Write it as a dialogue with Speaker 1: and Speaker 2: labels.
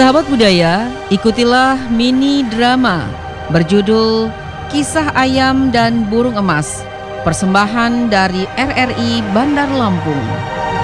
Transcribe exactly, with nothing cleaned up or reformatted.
Speaker 1: Sahabat budaya, ikutilah mini drama berjudul Kisah Ayam dan Burung Emas, persembahan dari R R I Bandar Lampung.